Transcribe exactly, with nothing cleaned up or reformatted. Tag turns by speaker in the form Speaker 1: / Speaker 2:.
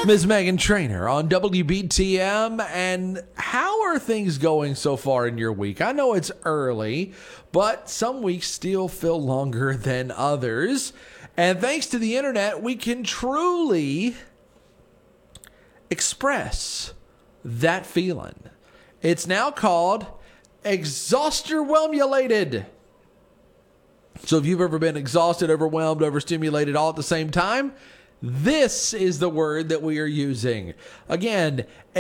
Speaker 1: Miz Megan Trainor on W B T M. And how are things going so far in your week? I know it's early, but some weeks still feel longer than others. And thanks to the internet, we can truly express that feeling. It's now called exhausterwhelmulated. So if you've ever been exhausted, overwhelmed, overstimulated all at the same time, this is the word that we are using. Again,